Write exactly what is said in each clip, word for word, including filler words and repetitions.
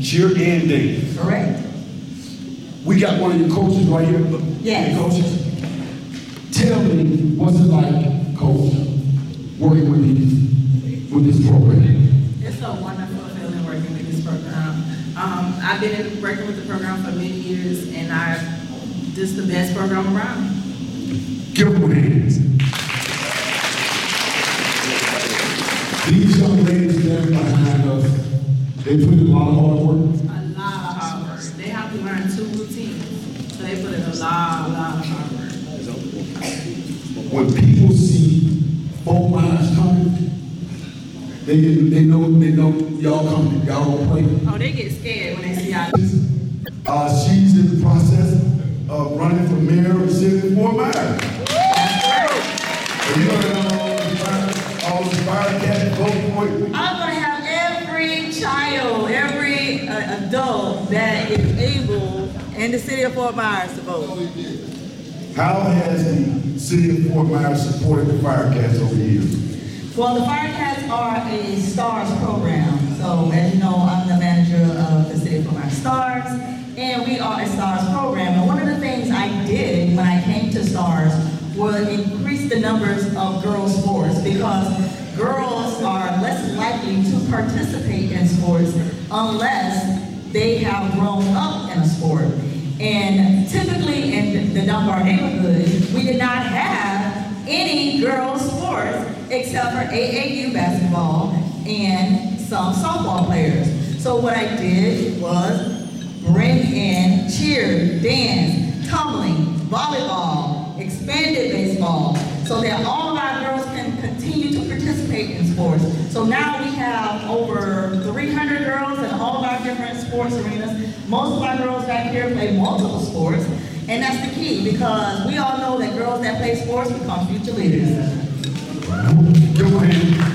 cheer and dance. Correct. We got one of your coaches right here. Yes. Coaches. Tell me, what's it like, Coach, working with these, with this program? It's a wonderful feeling working with this program. Um, I've been in, working with the program for many years, and I this is the best program around. Give them hands. These young ladies standing behind us, they put in a lot of hard work. A lot of hard work. They have to learn two routines, so they put in a lot, a lot of hard work. When people see Fort Myers coming, they get, they know they know y'all coming, y'all gonna play. Oh, they get scared when they see our. Uh, she's in the process of running for mayor of the city of Fort Myers. Are you gonna uh, all the fire cats vote for you? I'm going to have every child, every uh, adult that is able in the city of Fort Myers to vote. How has the city of Fort Myers supported the fire cats over the years? Well, the Firecats are a STARS program. So, as you know, I'm the manager of the City of Fort Myers STARS, and we are a STARS program. And one of the things I did when I came to STARS was increase the numbers of girls' sports, because girls are less likely to participate in sports unless they have grown up in a sport. And typically in the Dunbar neighborhood, we did not have any girls' sports except for A A U basketball and some softball players. So what I did was bring in cheer, dance, tumbling, volleyball, expanded baseball, so that all of our girls can continue to participate in sports. So now we have over three hundred girls in all of our different sports arenas. Most of our girls back here play multiple sports, and that's the key, because we all know that girls that play sports become future leaders. Go ahead.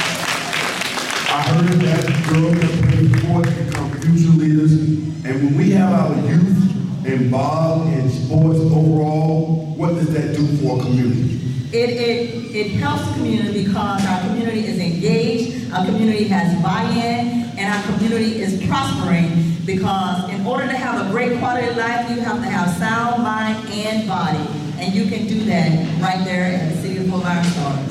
I heard that girls that play sports become future leaders, and when we have our youth involved in sports overall, what does that do for a community? It, it, it helps the community because our community is engaged, our community has buy-in, and our community is prospering, because in order to have a great quality of life, you have to have sound mind and body. And you can do that right there at the City of Fort Myers STARS.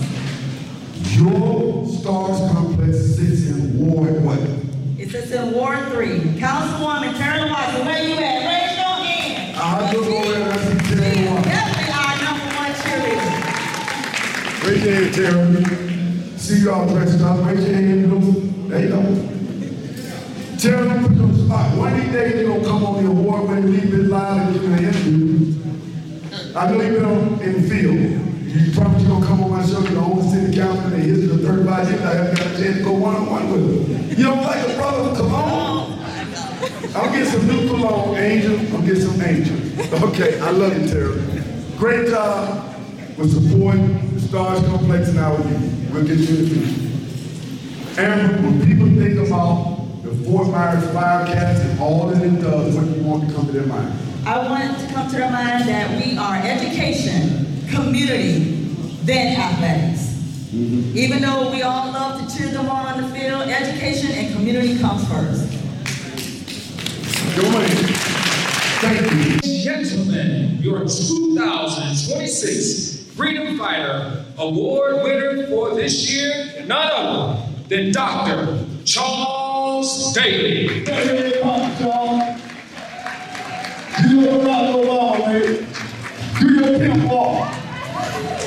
Your STARS complex sits in Ward what? It sits in Ward three. Councilwoman Carolyn Watson, where you at? Raise your hand. I'll just go ahead and I see Terry Watson. Definitely our number one cheerleader. Raise your hand, Terry. See y'all dressed up. Raise your hand. There you go. Terry, don't put you on the spot. One of these days you're gonna come on the award when you leave it live and give me an interview. I know you've been on in the field. You promised you're gonna come on my show. You're the only city councilman in the history of thirty-five years I haven't got a chance to go one-on-one with him. You don't like a brother with cologne? I'll get some new cologne, Angel. I'll get some Angel. Okay, I love you, Terry. Great job with supporting the STARS Complex and our youth. We'll get you in the future. And when people think about the Fort Myers Firecats and all that it does, what do you want to come to their mind? I want to come to their mind that we are education, community, then athletics. Mm-hmm. Even though we all love to cheer them on on the field, education and community comes first. Go ahead. Thank you. Gentlemen, your two thousand twenty-six Freedom Fighter Award winner for this year, none other than Doctor Charles Daly. Hey, Pop Charles. You don't know no long, man. Do your pimp walk.